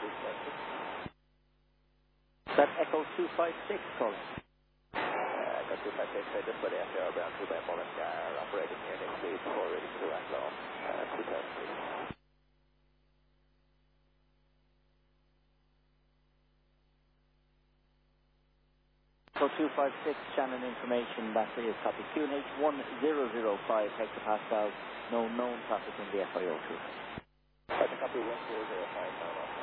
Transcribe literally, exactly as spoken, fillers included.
That Echo two five six calling. Uh, Echo two five six, I just put the F R ground two by Poland car operating here next week for ready to land on uh, two thousand three. Echo two five six, Shannon information, that is copy Q N H one zero zero five hectopascals, no known traffic in the F I O two. Right, copy one zero zero five, no, no.